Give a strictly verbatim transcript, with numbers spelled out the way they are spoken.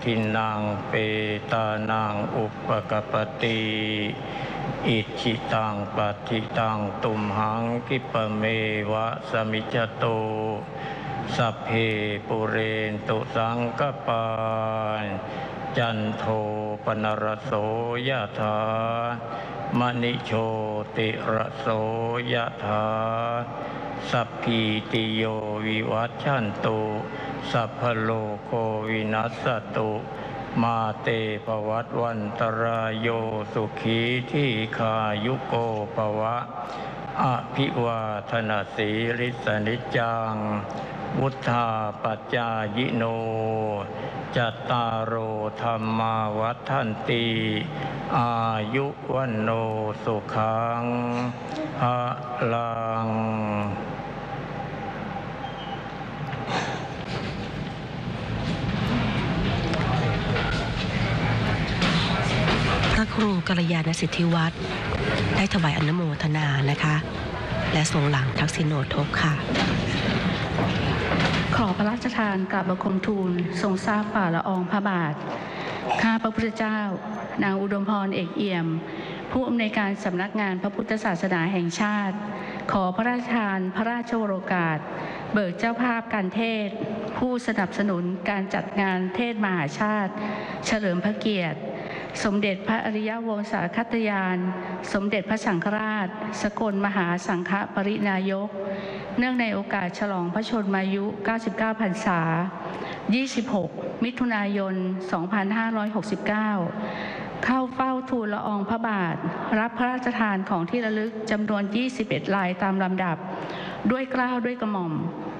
ทินังเปตานังอุปกปติอิจิตังปฏิตังตุมหังกิปะเมวะสมิจจโตสัพเพปุเรนตุสังกปาจันโทปนรโสยถามณิโชติระโสยถาสัพพิติโยวิวัชชันตุสัพพโลกโควินัสสตุมาเตภวัตวันตรายโยสุขีทีขายุโกภวะอภิวาทนาสีริสนิจังวุธาปัจจายโนจัตตารโอธรรมาวัฏันติอายุวันโนสุขังภะลังพระครูกัลยาณสิทธิวัฒน์ได้ถวายอนุโมทนานะคะและทรงหลังทักษิโนทกค่ะขอพระราชทานกราบบังคมทูลทรงทราบฝ่าละอองพระบาทข้าพระพุทธเจ้านางอุดมพรเอกเอี่ยมผู้อำนวยการสำนักงานพระพุทธศาสนาแห่งชาติขอพระราชทานพระราชโอกาสเบิกเจ้าภาพการเทศผู้สนับสนุนการจัดงานเทศมหาชาติเฉลิมพระเกียรติสมเด็จพระอริยวงศาคตยานสมเด็จพระสังฆราชสกลมหาสังฆปรินายกเนื่องในโอกาสฉลองพระชนมายุเก้าสิบเก้าพรรษายี่สิบหกมิถุนายนสองพันห้าร้อยหกสิบเก้าเข้าเฝ้าทูลละอองพระบาทรับพระราชทานของที่ระลึกจำนวนยี่สิบเอ็ดลายตามลำดับด้วยเกล้าด้วยกระหม่อม